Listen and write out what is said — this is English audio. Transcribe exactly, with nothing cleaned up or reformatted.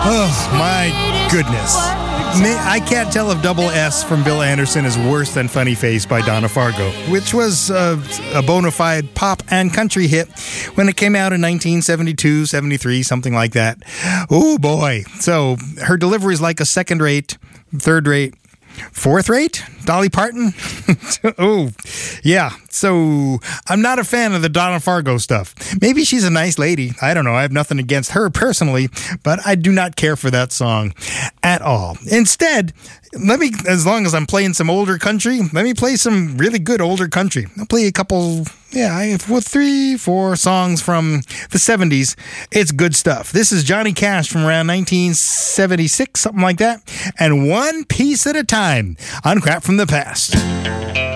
Oh, my goodness. May, I can't tell if Double S from Bill Anderson is worse than Funny Face by Donna Fargo, which was uh, a bona fide pop and country hit when it came out in nineteen seventy-two, seventy-three, something like that. Oh, boy. So her delivery is like a second-rate, third-rate, fourth-rate Dolly Parton. Oh, yeah. So I'm not a fan of the Donna Fargo stuff. Maybe she's a nice lady. I don't know. I have nothing against her personally, but I do not care for that song at all. Instead, let me, as long as I'm playing some older country, let me play some really good older country. I'll play a couple, yeah, I have three, four songs from the seventies. It's good stuff. This is Johnny Cash from around nineteen seventy-six, something like that. And One Piece at a Time on Crap from the Past.